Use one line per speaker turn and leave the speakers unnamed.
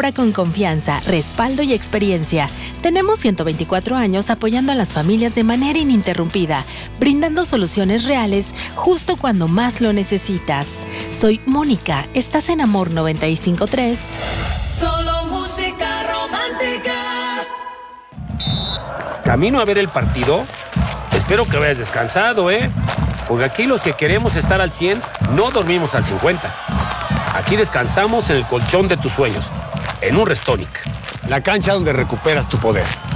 Compra con confianza, respaldo y experiencia. Tenemos 124 años apoyando a las familias de manera ininterrumpida, brindando soluciones reales justo cuando más lo necesitas. Soy Mónica, estás en Amor 95.3.
Solo música romántica.
¿Camino a ver el partido? Espero que vayas descansado, porque aquí los que queremos estar al 100 no dormimos al 50. Aquí descansamos en el colchón de tus sueños, en un Restonic.
La cancha donde recuperas tu poder.